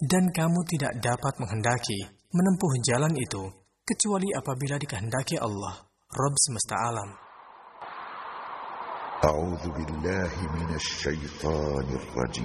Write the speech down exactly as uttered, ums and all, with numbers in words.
Dan kamu tidak dapat menghendaki menempuh jalan itu kecuali apabila dikehendaki Allah, Rabb semesta alam. A'udzu billahi minasy syaithanir rajim.